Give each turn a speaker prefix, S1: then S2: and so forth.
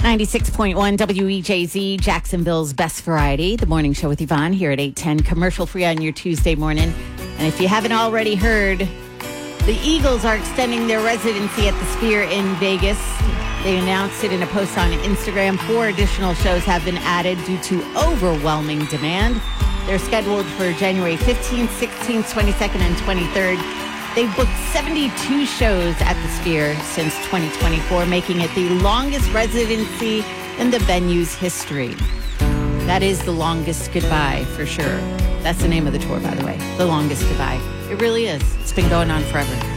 S1: 96.1 WEJZ, Jacksonville's best variety. The morning show with Yvonne here at 8:10, commercial free on your Tuesday morning. And if you haven't already heard, the Eagles are extending their residency at the Sphere in Vegas. They announced it in a post on Instagram. 4 additional shows have been added due to overwhelming demand. They're scheduled for January 15th, 16th, 22nd, and 23rd. They've booked 72 shows at the Sphere since 2024, making it the longest residency in the venue's history. That is the longest goodbye, for sure. That's the name of the tour, by the way. The longest goodbye. It really is. It's been going on forever.